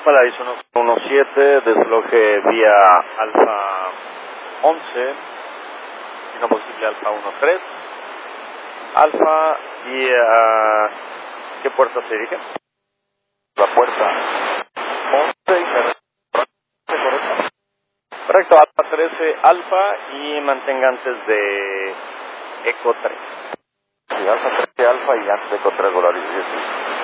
Polaris 117, desloje vía Alfa 11, si no posible Alfa 13. Alfa, y ¿qué puerta se dirige? La puerta 11 y ¿correcto? Correcto, Alfa 13, Alfa, y mantenga antes de Eco 3. Sí, Alfa 13, Alfa y antes de Eco 3, Volaris 10.